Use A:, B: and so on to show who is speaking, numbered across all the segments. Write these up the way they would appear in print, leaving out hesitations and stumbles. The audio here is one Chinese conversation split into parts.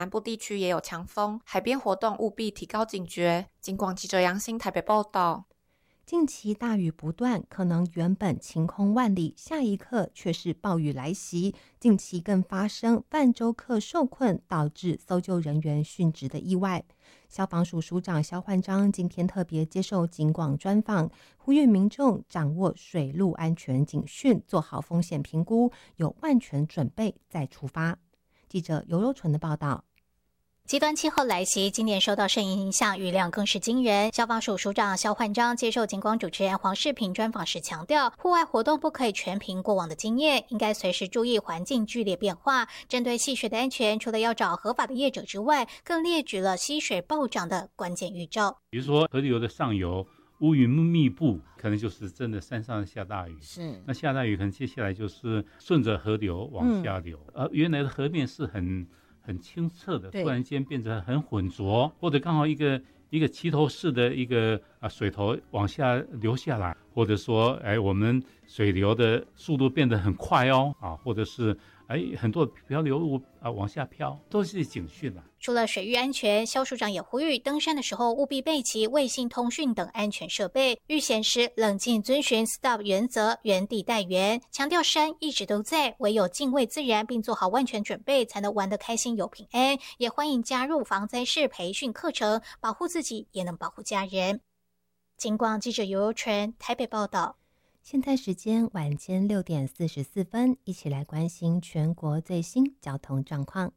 A: 南部地区也有强风，海边活动务必提高警觉。警广记者杨欣台北报道。
B: 近期大雨不断，可能原本晴空万里，下一刻却是暴雨来袭。近期更发生泛舟客受困，导致搜救人员殉职的意外。消防署署长萧焕章今天特别接受警广专访，呼吁民众掌握水陆安全警讯，做好风险评估，有万全准备再出发。记者尤柔纯的报道。
C: 极端气候来袭，今年受到盛影响，雨量更是惊人。消防署署长萧焕章接受警广主持人黄世平专访时强调，户外活动不可以全凭过往的经验，应该随时注意环境剧烈变化。针对戏水的安全，除了要找合法的业者之外，更列举了溪水暴涨的关键预兆。
D: 比如说河流的上游乌云密布，可能就是真的山上下大雨。
E: 是，
D: 那下大雨可能接下来就是顺着河流往下流，原来的河面是很清澈的，突然间变得很浑浊，或者刚好一个齐头式的一个水头往下流下来，或者说我们水流的速度变得很快哦，或者是很多漂流物往下飘，都是警讯啦。
C: 除了水域安全，萧署长也呼吁登山的时候务必备齐卫星通讯等安全设备，遇险时冷静遵循 STOP 原则，原地待援，强调山一直都在，唯有敬畏自然并做好万全准备，才能玩得开心又平安。也欢迎加入防灾式培训课程，保护自己也能保护家人。警广记者尤柔纯台北报道。
B: 现在时间晚间6点44分，一起来关心全国最新交通状况。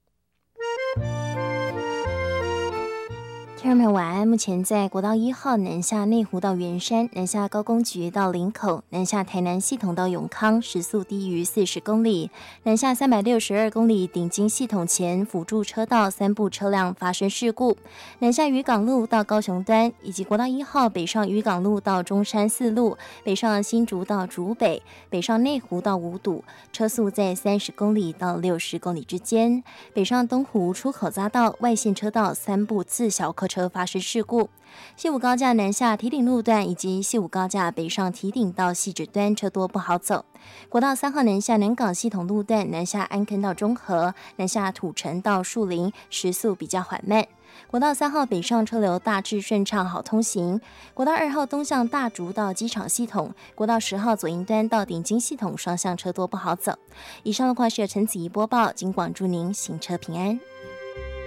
F: 听众朋友晚安，目前在国道1号南下内湖到圆山，南下高工局到林口，南下台南系统到永康，时速低于40公里，南下362公里顶金系统前辅助车道3部车辆发生事故，南下渔港路到高雄端，以及国道1号北上渔港路到中山四路，北上新竹到竹北，北上内湖到五堵，车速在30公里到60公里之间，北上东湖出口匝道外线车道3部自小客车发生事故，西武高架南下堤顶路段以及西武高架北上堤顶到汐止端车多不好走。国道3号南下南港系统路段南下安坑到中和，南下土城到树林，时速比较缓慢。国道3号北上车流大致顺畅好通行。国道2号东向大竹到机场系统，国道10号左营端到顶金系统双向车多不好走。以上的话是由陈子怡播报，警广祝您行车平安。